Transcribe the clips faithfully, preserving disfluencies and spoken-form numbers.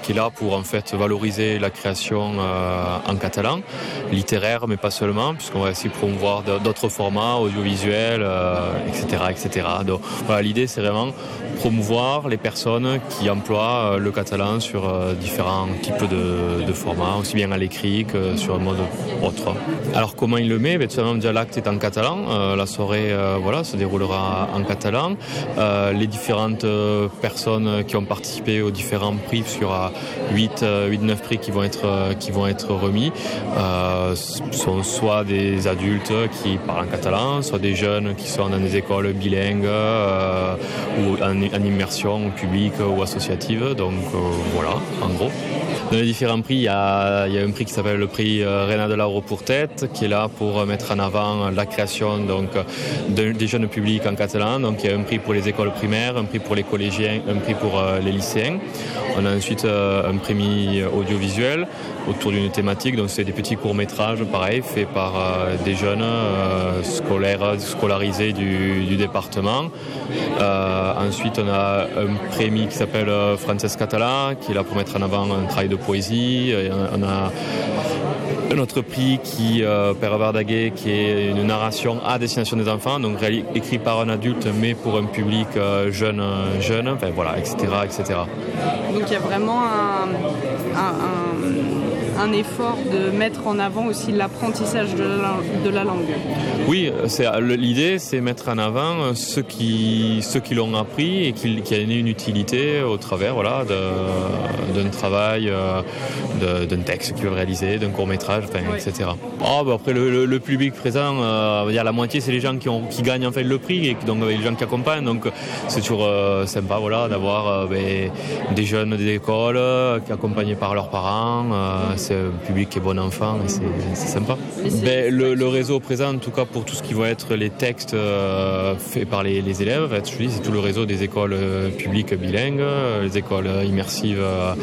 qui est là pour en fait valoriser la création euh, en catalan, littéraire mais pas seulement, puisqu'on va essayer de promouvoir d'autres formats audiovisuels, euh, et cetera, et cetera. Donc voilà, l'idée c'est vraiment promouvoir les personnes qui emploient euh, le catalan sur euh, différents types de, de formats, aussi bien à l'écrit que sur un mode autre. Alors comment il le met? Ben, tout simplement, déjà l'acte est en catalan, euh, la soirée euh, voilà, se déroulera en catalan. Euh, les différentes euh, personnes qui ont participé aux différents prix, sur euh, huit neuf prix qui vont être, euh, qui vont être remis, euh, sont soit des adultes qui parlent en catalan, soit des jeunes qui sont dans des écoles bilingues euh, ou en, en immersion publique ou associative. Donc euh, voilà, en gros. Dans les différents prix, il y a, il y a un prix qui s'appelle le prix Reina de l'Auro pour Tête, qui est là pour mettre en avant la création donc, de, des jeunes publics en catalan. Donc il y a un prix pour les écoles primaires, un prix pour les collégiens, un prix pour euh, les lycéens. On a ensuite euh, un prix audiovisuel autour d'une thématique. Donc c'est des petits courts-métrages, pareil, faits par euh, des jeunes euh, scolaires, scolarisés du, du département. Euh, ensuite, on a un prix qui s'appelle euh, Frances Català, qui est là pour mettre en avant un travail de poésie. Et on a un autre prix qui euh, Père Verdaguer, qui est une narration à destination des enfants, donc écrit par un adulte mais pour un public euh, jeune, jeune, enfin voilà, et cetera, et cetera. Donc il y a vraiment un, un, un, un effort de mettre en avant aussi l'apprentissage de la, de la langue. Oui, c'est, l'idée c'est mettre en avant ceux qui, ceux qui l'ont appris et qui, qui a une utilité au travers voilà, de, d'un travail, de, d'un texte qu'ils peuvent réaliser, d'un court-métrage, enfin, oui. et cetera. Oh, bah après le, le, le public présent, euh, il y a la moitié c'est les gens qui, ont, qui gagnent en fait le prix, et donc les gens qui accompagnent, donc c'est toujours euh, sympa voilà, d'avoir euh, ben, des jeunes des écoles euh, qui sont accompagnés par leurs parents, euh, c'est un public qui est bon enfant et c'est, c'est sympa. C'est, ben, le, le réseau présent en tout cas pour tout ce qui va être les textes euh, faits par les, les élèves, en fait, je dis, c'est tout le réseau des écoles euh, publiques bilingues, les écoles immersives euh,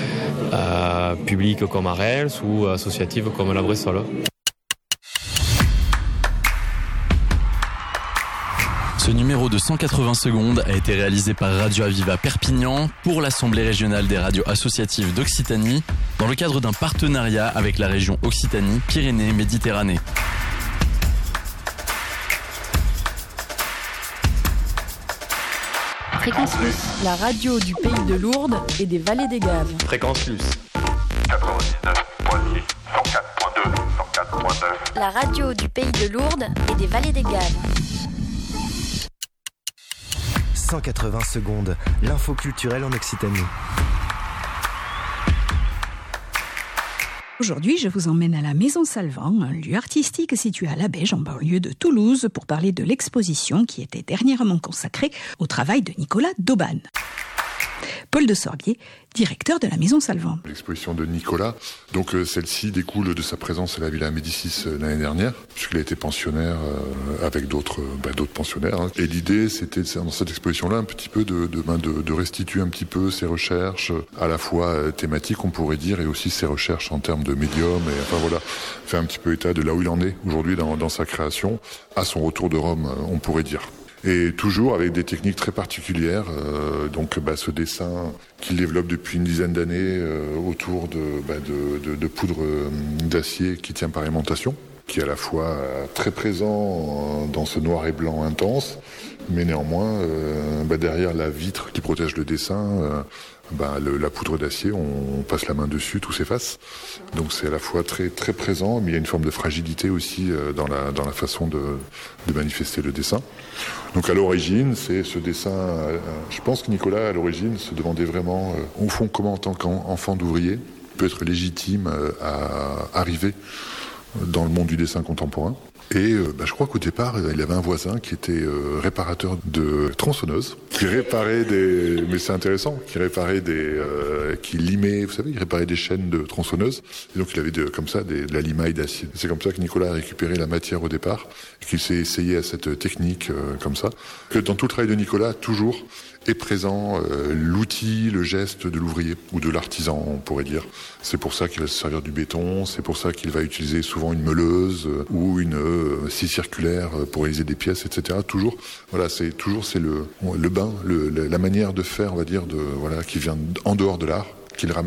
euh, publiques comme Arels ou associatives comme la Bressole. Ce numéro de cent quatre-vingts secondes a été réalisé par Radio Aviva Perpignan pour l'Assemblée régionale des radios associatives d'Occitanie dans le cadre d'un partenariat avec la région Occitanie-Pyrénées-Méditerranée. Fréquence Plus, la radio du pays de Lourdes et des vallées des Gaves. Fréquence Plus. quatre-vingt-dix-neuf virgule six, cent quatre virgule deux, cent quatre virgule neuf. La radio du pays de Lourdes et des vallées des Gaves. cent quatre-vingts secondes, l'info culturelle en Occitanie. Aujourd'hui, je vous emmène à la Maison Salvant, un lieu artistique situé à La Beige, en banlieue de Toulouse, pour parler de l'exposition qui était dernièrement consacrée au travail de Nicolas d'Auban. Paul de Sorbier, directeur de la Maison Salvant. L'exposition de Nicolas, donc euh, celle-ci découle de sa présence à la Villa Médicis euh, l'année dernière, puisqu'il a été pensionnaire euh, avec d'autres, euh, bah, d'autres pensionnaires. Hein. Et l'idée, c'était dans cette exposition-là un petit peu de, de, de, de restituer un petit peu ses recherches, à la fois euh, thématiques, on pourrait dire, et aussi ses recherches en termes de médium. Et enfin voilà, faire un petit peu état de là où il en est aujourd'hui dans, dans sa création, à son retour de Rome, euh, on pourrait dire. Et toujours avec des techniques très particulières, euh, donc bah, ce dessin qu'il développe depuis une dizaine d'années euh, autour de, bah, de, de, de poudre euh, d'acier qui tient par aimantation, qui est à la fois euh, très présent euh, dans ce noir et blanc intense, mais néanmoins euh, bah, derrière la vitre qui protège le dessin, euh, bah, le, la poudre d'acier, on, on passe la main dessus, tout s'efface. Donc c'est à la fois très très présent, mais il y a une forme de fragilité aussi euh, dans la dans la façon de, de manifester le dessin. Donc à l'origine, c'est ce dessin. Euh, je pense que Nicolas, à l'origine, se demandait vraiment, euh, au fond, comment en tant qu'enfant d'ouvrier peut être légitime euh, à arriver dans le monde du dessin contemporain. Et euh, bah, je crois qu'au départ, il avait un voisin qui était euh, réparateur de tronçonneuses, qui réparait des... Mais c'est intéressant, qui réparait des... Euh, qui limait, vous savez, il réparait des chaînes de tronçonneuses. Et donc il avait de, comme ça des, de la limaille d'acier. C'est comme ça que Nicolas a récupéré la matière au départ, et qu'il s'est essayé à cette technique euh, comme ça. Que dans tout le travail de Nicolas, toujours est présent euh, l'outil, le geste de l'ouvrier, ou de l'artisan, on pourrait dire. C'est pour ça qu'il va se servir du béton, c'est pour ça qu'il va utiliser souvent une meuleuse, euh, ou une euh, scie circulaire pour réaliser des pièces, et cetera. Toujours, voilà, c'est toujours c'est le, le bain, le, la manière de faire, on va dire, de, voilà, qui vient en dehors de l'art, qu'il ramène